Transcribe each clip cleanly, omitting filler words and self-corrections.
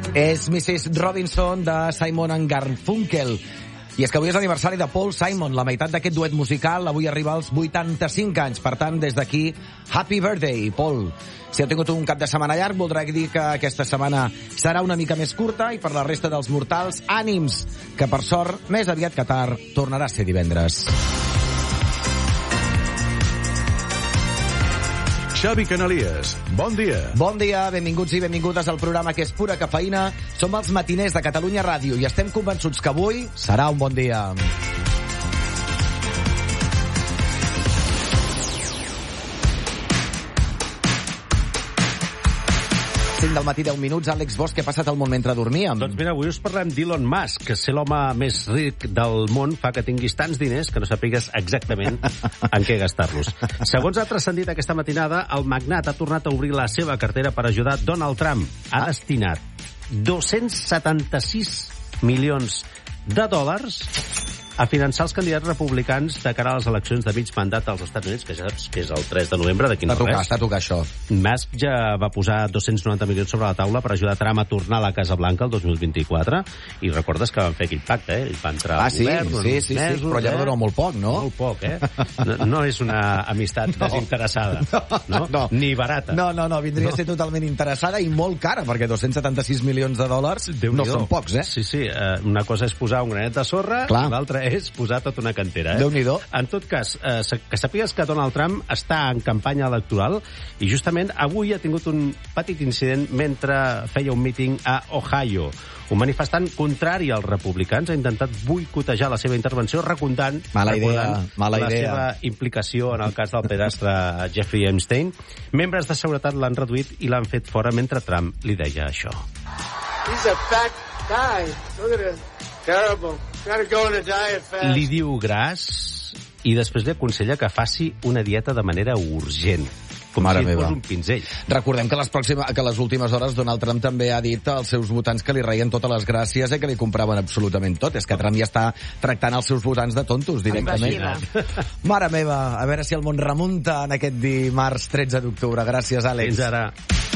És Mrs. Robinson de Simon & Garfunkel. I és que avui és l'aniversari de Paul Simon. La meitat d'aquest duet musical avui arriba als 85 anys. Per tant, des d'aquí, Happy Birthday, Paul. Si heu tingut un cap de setmana llarg, voldrà dir que aquesta setmana serà una mica més curta i per la resta dels mortals, ànims, que per sort, més aviat que tard, tornarà a ser divendres. Xavi Canalies, bon dia. Bon dia, benvinguts i benvingudes al programa que és pura cafeïna. Som els matiners de Catalunya Ràdio i estem convençuts que avui serà un bon dia. 5 del matí, 10 minuts. Àlex Bosch, què ha passat al món mentre dormíem? Doncs mira, avui us parlem d'Elon Musk, que ser l'home més ric del món fa que tinguis tants diners que no sàpigues exactament en què gastar-los. Segons ha transcendit aquesta matinada, el magnat ha tornat a obrir la seva cartera per ajudar Donald Trump. Ha destinat 276 milions de dòlars a finançar els candidats republicans de cara a les eleccions de mig mandat als Estats Units, que ja saps que és el 3 de novembre, d'aquí no res. Està a tocar això. Musk ja va posar 290 milions sobre la taula per ajudar Trump a tornar a la Casa Blanca el 2024, i recordes que van fer aquell pacte, Ell va entrar al govern... Sí, però ja dona molt poc, no? Molt poc, No és una amistat desinteressada, no? Ni barata. No, vindria a ser totalment interessada i molt cara, perquè 276 milions de dòlars no són pocs, Sí, una cosa és posar un granet de sorra, i l'altra és posar tota una cantera. Déu-n'hi-do. En tot cas, que sàpigues que Donald Trump està en campanya electoral i justament avui ha tingut un petit incident mentre feia un míting a Ohio. Un manifestant contrari als republicans ha intentat boicotejar la seva intervenció recordant Mala idea. la seva implicació en el cas del pedastre Jeffrey Epstein. Membres de seguretat l'han reduït i l'han fet fora mentre Trump li deia això. He's a fat guy. Look at him. Terrible. Gotta go on a diet fast. Li diu gras i després li aconsella que faci una dieta de manera urgent. Com Mare si meva. fos un pinzell. Recordem que les últimes hores Donald Trump també ha dit als seus votants que li reien totes les gràcies i que li compraven absolutament tot. És que Trump ja està tractant els seus votants de tontos directament. Mare meva, a veure si el món remunta en aquest dimarts 13 d'octubre. Gràcies, Àlex. Fins ara.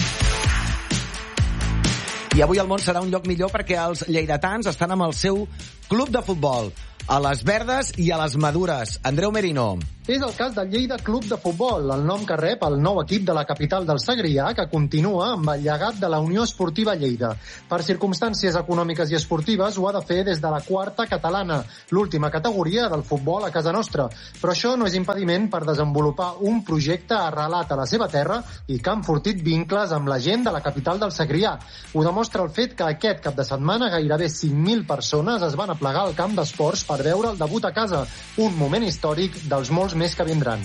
I avui el món serà un lloc millor perquè els lleidatans estan amb el seu club de futbol, a les verdes i a les madures. Andreu Merino. És el cas del Lleida Club de Futbol, el nom que rep el nou equip de la capital del Segrià, que continua amb el llegat de la Unió Esportiva Lleida. Per circumstàncies econòmiques i esportives ho ha de fer des de la quarta catalana, l'última categoria del futbol a casa nostra. Però això no és impediment per desenvolupar un projecte arrelat a la seva terra i que ha enfortit vincles amb la gent de la capital del Segrià. Ho demostra el fet que aquest cap de setmana gairebé 5.000 persones es van aplegar al camp d'esports per veure el debut a casa, un moment històric dels molts més que vindran.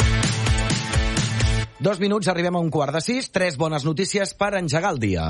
2 minuts, arribem a 5:45. 3 bones notícies per engegar el dia.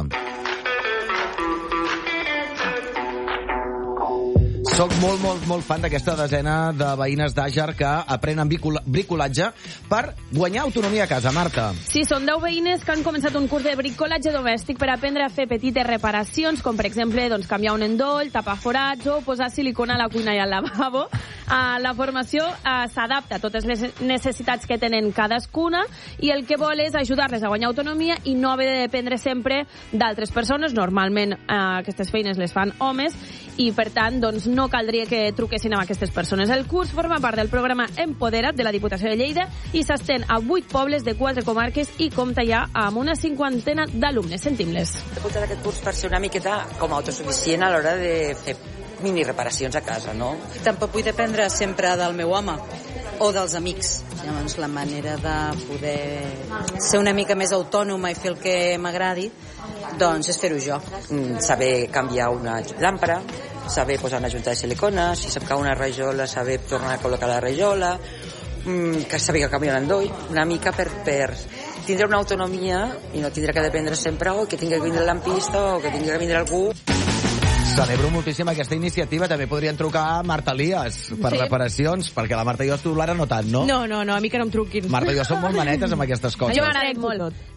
Soc molt fan d'aquesta desena de veïnes d'Àger que aprenen bricolatge per guanyar autonomia a casa. Marta. Sí, són 10 veïnes que han començat un curs de bricolatge domèstic per aprendre a fer petites reparacions, com per exemple canviar un endoll, tapar forats o posar silicona a la cuina i al lavabo. La formació s'adapta a totes les necessitats que tenen cadascuna i el que vol és ajudar-les a guanyar autonomia i no haver de dependre sempre d'altres persones. Normalment aquestes feines les fan homes i, per tant, doncs, no caldria que truquessin a aquestes persones. El curs forma part del programa Empodera't de la Diputació de Lleida i s'estén a 8 pobles de 4 comarques i compta ja amb una 50 d'alumnes. Sentim-les. He portat aquest curs per ser una miqueta com autosuficient a l'hora de fer mini reparacions a casa, no? Tampoc vull dependre sempre del meu home o dels amics. Llavors, la manera de poder ser una mica més autònoma i fer el que m'agradi, doncs és fer-ho jo. Saber canviar una làmpara, saber posar una junta de silicona, si se'm cau una rajola, saber tornar a col·locar la rajola, que saber canviar un endoll, una mica per tindre una autonomia i no tindre que dependre sempre o que tingui que vindre el lampista o que tingui que vindre algú. Celebro moltíssim aquesta iniciativa. També podrien trucar a Marta Elias per reparacions, perquè la Marta i jo tu, l'ara no tant, no? No, a mi que no em truquin. Marta i jo som molt manetes amb aquestes coses. Jo m'agrada molt.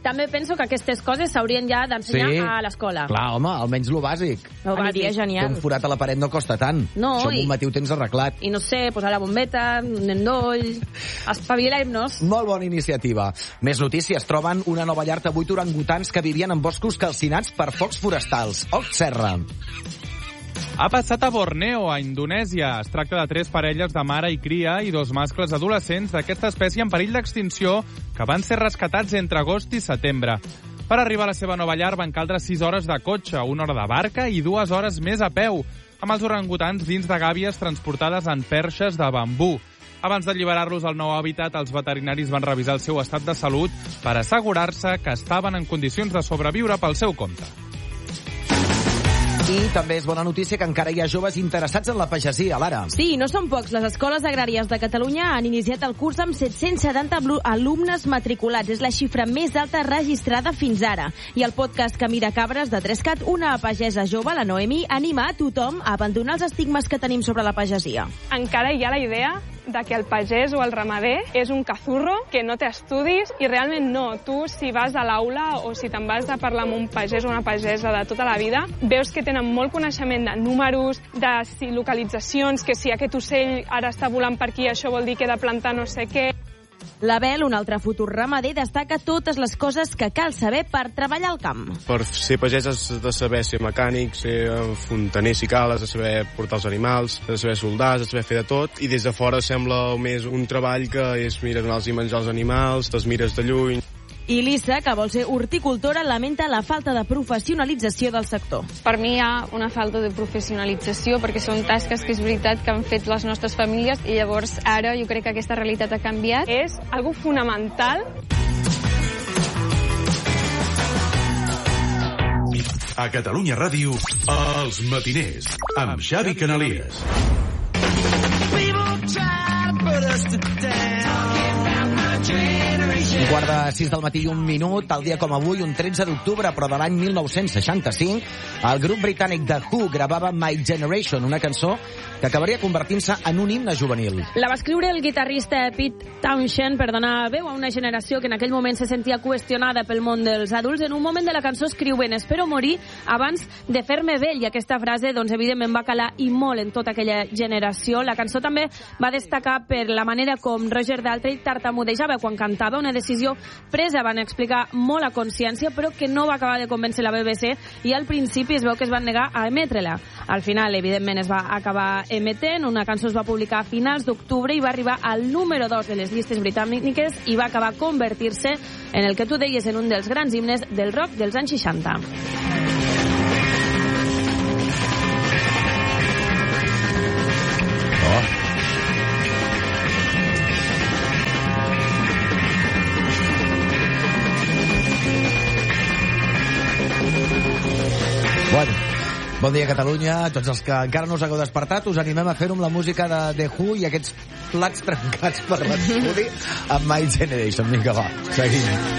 també penso que aquestes coses s'haurien ja d'ensenyar a l'escola. Clar, home, almenys lo bàsic. Aniria genial. Fer un forat a la paret no costa tant. No, això un matí ho tens arreglat. I no sé, posar la bombeta, un endoll... Espavilem-nos. Molt bona iniciativa. Més notícies. Troben una nova llar de 8 orangutans que vivien en boscos calcinats per focs forestals. Oc Serra. Ha passat a Borneo, a Indonèsia. Es tracta de 3 parelles de mare i cria i 2 mascles adolescents d'aquesta espècie en perill d'extinció que van ser rescatats entre agost i setembre. Per arribar a la seva nova llar van caldre 6 hores de cotxe, 1 hora de barca i 2 hores més a peu, amb els orangutans dins de gàbies transportades en perxes de bambú. Abans d'alliberar-los al nou hàbitat, els veterinaris van revisar el seu estat de salut per assegurar-se que estaven en condicions de sobreviure pel seu compte. I també és bona notícia que encara hi ha joves interessats en la pagesia, Lara. Sí, no són pocs. Les escoles agràries de Catalunya han iniciat el curs amb 770 alumnes matriculats. És la xifra més alta registrada fins ara. I el podcast Camí de Cabres de 3CAT, una pagesa jove, la Noemi, anima a tothom a abandonar els estigmes que tenim sobre la pagesia. Encara hi ha la idea de que el pagès o el ramader és un cazurro, que no té estudis, i realment no. Tu, si vas a l'aula o si te'n vas a parlar amb un pagès o una pagesa de tota la vida, veus que tenen molt coneixement de números, de si localitzacions, que si aquest ocell ara està volant per aquí, això vol dir que he de plantar no sé què. L'Abel, un altre futur ramader, destaca totes les coses que cal saber per treballar al camp. Per ser pagès has de saber ser mecànic, ser fontaner si cal, has de saber portar els animals, has de saber soldar, has de saber fer de tot, i des de fora sembla més un treball que és, mira, donar-los menjar als animals, te'ls mires de lluny. I Lisa, que vol ser horticultora, lamenta la falta de professionalització del sector. Per mi hi ha una falta de professionalització perquè són tasques que és veritat que han fet les nostres famílies i llavors ara jo crec que aquesta realitat ha canviat. És algo fonamental. A Catalunya Ràdio, Els Matiners, amb Xavi Canalies. Un quart de 6 del matí i un minut, tal dia com avui, un 13 d'octubre, però de l'any 1965, el grup britànic The Who gravava My Generation, una cançó que acabaria convertint-se en un himne juvenil. La va escriure el guitarrista Pete Townshend per donar veu a una generació que en aquell moment se sentia qüestionada pel món dels adults. En un moment de la cançó escriuen «Espero morir abans de fer-me vell», i aquesta frase, doncs, evidentment, va calar i molt en tota aquella generació. La cançó també va destacar per la manera com Roger Daltrey tartamudejava quan cantava, una decisió presa, van explicar, molt a consciència, però que no va acabar de convèncer la BBC, i al principi es veu que es van negar a emetre-la. Al final, evidentment, es va acabar emetent. Una cançó es va publicar a finals d'octubre i va arribar al número 2 de les llistes britàniques i va acabar convertir-se en el que tu deies, en un dels grans himnes del rock dels anys 60. Bueno, bon dia, Catalunya. Tots els que encara no us hagueu despertat, us animem a fer-ho amb la música de The Who i aquests plats trencats per l'estudi amb My Generation. Vinga, va, seguim.